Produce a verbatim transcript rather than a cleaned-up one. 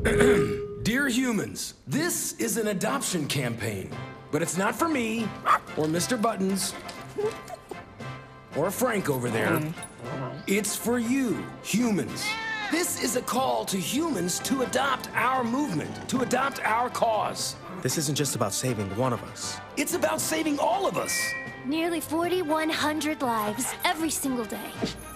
Dear humans, this is an adoption campaign, but it's not for me, or Mister Buttons, or Frank over there. It's for you, humans. This is a call to humans to adopt our movement, to adopt our cause. This isn't just about saving one of us. It's about saving all of us. Nearly forty-one hundred lives every single day.